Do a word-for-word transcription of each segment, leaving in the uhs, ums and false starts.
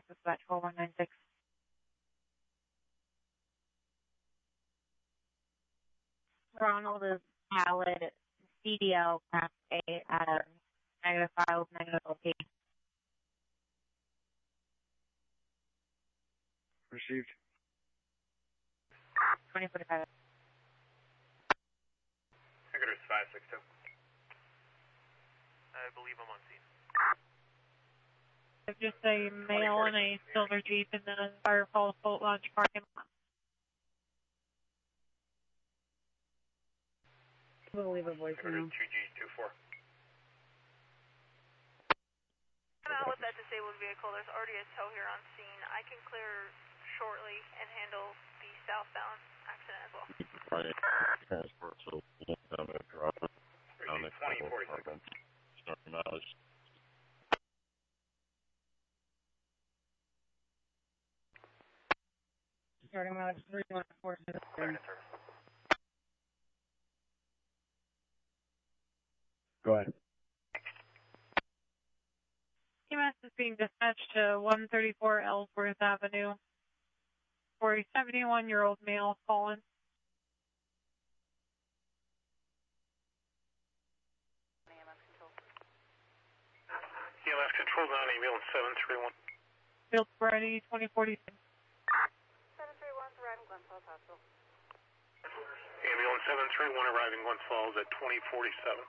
dispatch four one nine six. Ronald is pallet C D L class A at a negative five, negative L P. Received. twenty forty-five. Negative five six two. I believe I'm on scene. Just a male in a silver Jeep in the Fire Falls Boat Launch parking lot. We'll leave a voice now. two G two four. I'm out with that disabled vehicle. There's already a tow here on scene. I can clear shortly and handle the southbound accident as well. Right. Transport, so down there, drop it. Down there, twenty forty-six. Start mileage. Starting mileage three one four six. Go ahead. E M S is being dispatched to one thirty-four Ellsworth Avenue for a seventy-one-year-old male fallen. E M S control down ambulance seven three one. Field Sobriety twenty forty-six. seven three one arriving Glens Falls Hospital. Ambulance seven three one arriving Glens Falls at twenty forty-seven.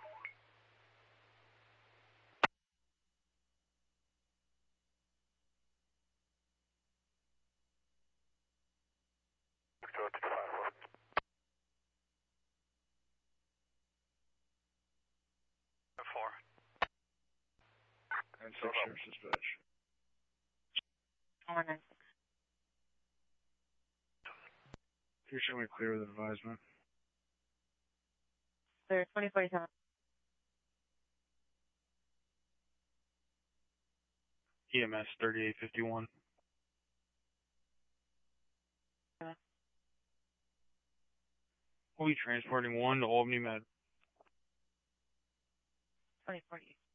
Four. And six sheriff's dispatch. four nine six. You're showing me clear with advisement. Sir, twenty forty-seven. E M S thirty-eight fifty-one. Yeah. We'll be transporting one to Albany Med. twenty forty.